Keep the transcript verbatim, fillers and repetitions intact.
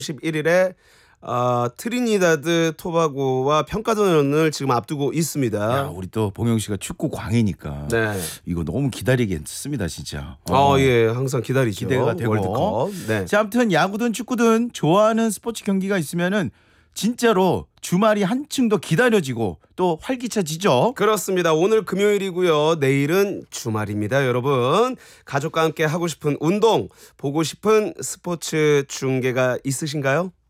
십일 일에 어, 트리니다드 토바고와 평가전을 지금 앞두고 있습니다. 야, 우리 또 봉영 씨가 축구 광이니까 네. 이거 너무 기다리겠습니다, 진짜. 어, 예, 항상 기다리죠. 기대가 되고. 월드컵. 네. 자, 아무튼 야구든 축구든 좋아하는 스포츠 경기가 있으면은 진짜로 주말이 한층 더 기다려지고 또 활기차지죠. 그렇습니다. 오늘 금요일이고요. 내일은 주말입니다, 여러분. 가족과 함께 하고 싶은 운동, 보고 싶은 스포츠 중계가 있으신가요?